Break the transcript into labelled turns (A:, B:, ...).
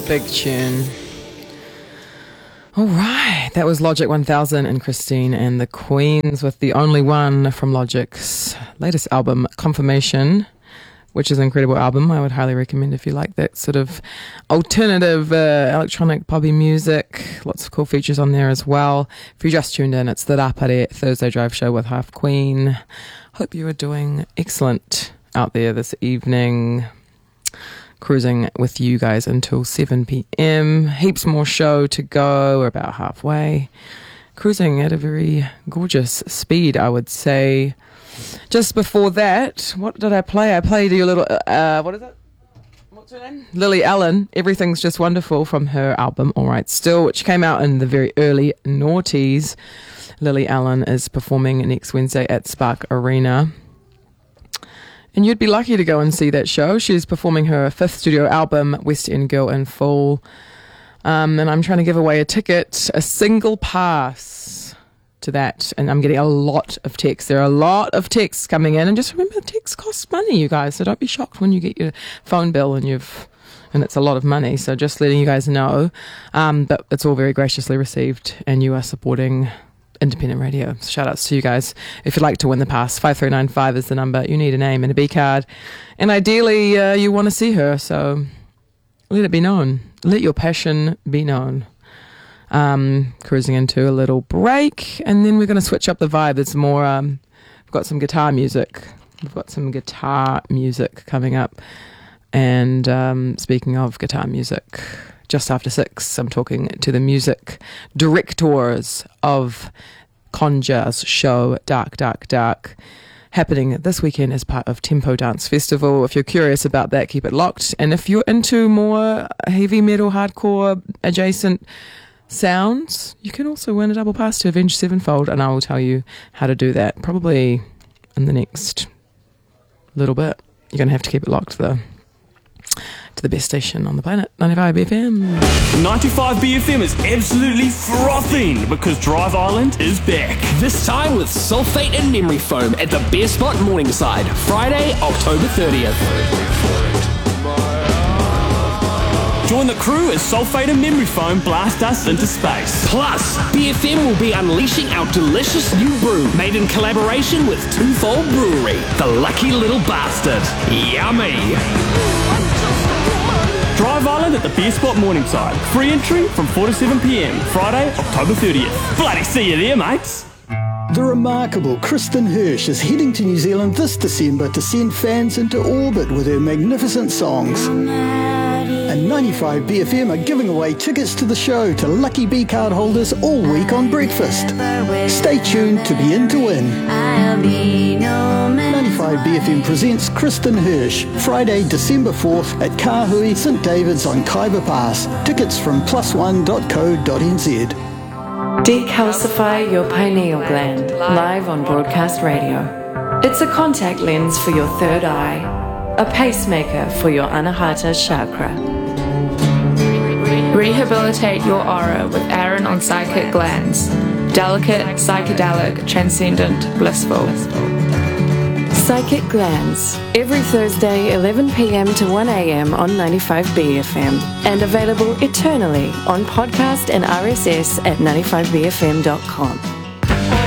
A: Big tune. All right, that was Logic 1000 and Christine and the Queens with The Only One from Logic's latest album, Confirmation, which is an incredible album. I would highly recommend if you like that sort of alternative electronic poppy music. Lots of cool features on there as well. If you just tuned in, it's the Rapare Thursday Drive Show with Half Queen. Hope you are doing excellent out there this evening. Cruising with you guys until 7 p.m. Heaps more show to go. We're about halfway. Cruising at a very gorgeous speed, I would say. Just before that, what did I play? I played you a little, what is it? What's her name? Lily Allen. Everything's Just Wonderful from her album, All Right Still, which came out in the very early noughties. Lily Allen is performing next Wednesday at Spark Arena. And you'd be lucky to go and see that show. She's performing her 5th studio album, West End Girl in Full. And I'm trying to give away a ticket, a single pass to that. And I'm getting a lot of texts. There are a lot of texts coming in. And just remember, texts cost money, you guys. So don't be shocked when you get your phone bill and it's a lot of money. So just letting you guys know. But it's all very graciously received. And you are supporting independent radio. Shout outs to you guys. If you'd like to win the pass, 5395 is the number. You need a name and a B card, and ideally you want to see her, so let it be known. Let your passion be known. Cruising into a little break, and then we're going to switch up the vibe. There's more we've got some guitar music coming up. And speaking of guitar music, just after 6, I'm talking to the music directors of Conja's show, Dark, Dark, Dark, happening this weekend as part of Tempo Dance Festival. If you're curious about that, keep it locked. And if you're into more heavy metal, hardcore, adjacent sounds, you can also win a double pass to Avenged Sevenfold, and I will tell you how to do that probably in the next little bit. You're going to have to keep it locked, though, to the best station on the planet, 95 BFM.
B: 95 BFM is absolutely frothing because Drive Island is back.
C: This time with Sulfate and Memory Foam at the Beer Spot Morningside, Friday, October 30th.
B: Join the crew as Sulfate and Memory Foam blast us into space.
C: Plus, BFM will be unleashing our delicious new brew made in collaboration with Twofold Brewery, the Lucky Little Bastard. Yummy!
B: Drive Island at the Beer Spot Morningside. Free entry from 4 to 7 p.m. Friday, October 30th. Bloody see you there, mates.
D: The remarkable Kristen Hirsch is heading to New Zealand this December to send fans into orbit with her magnificent songs. And 95 BFM are giving away tickets to the show to lucky B-card holders all week on breakfast. Stay tuned to be in to win. 95 BFM presents Kristen Hirsch, Friday, December 4th at Kahui St David's on Kaiba Pass. Tickets from +1.co.nz.
E: Decalcify your pineal gland, live on broadcast radio. It's a contact lens for your third eye, a pacemaker for your Anahata chakra.
F: Rehabilitate your aura with Aaron on Psychic Glands. Delicate, psychedelic, transcendent, blissful.
E: Psychic Glands, every Thursday 11 p.m. to 1 a.m. on 95 BFM, and available eternally on podcast and RSS at 95bfm.com.